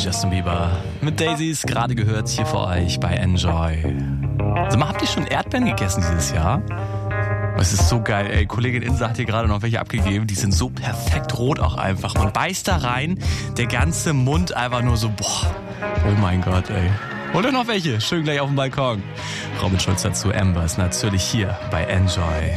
Justin Bieber mit Daisies, gerade gehört hier für euch bei Enjoy. Sag mal, habt ihr schon Erdbeeren gegessen dieses Jahr? Es ist so geil, ey. Kollegin Insa hat hier gerade noch welche abgegeben. Die sind so perfekt rot auch einfach. Man beißt da rein, der ganze Mund einfach nur so, boah, oh mein Gott, ey. Oder noch welche? Schön gleich auf dem Balkon. Robin Schulz dazu, Amber ist natürlich hier bei Enjoy.